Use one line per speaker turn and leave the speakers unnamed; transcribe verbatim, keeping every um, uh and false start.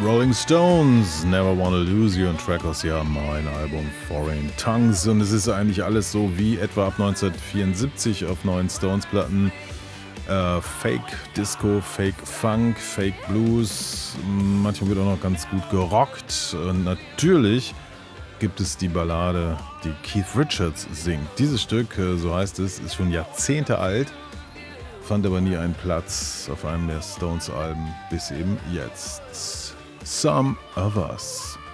Rolling Stones, Never Wanna Lose You, ein Track aus ja mein Album Foreign Tongues, und es ist eigentlich alles so wie etwa ab neunzehnhundertvierundsiebzig auf neuen Stones-Platten. Äh, Fake Disco, Fake Funk, Fake Blues, manchmal wird auch noch ganz gut gerockt, und natürlich gibt es die Ballade, die Keith Richards singt. Dieses Stück, so heißt es, ist schon Jahrzehnte alt, fand aber nie einen Platz auf einem der Stones-Alben bis eben jetzt. Some of Us.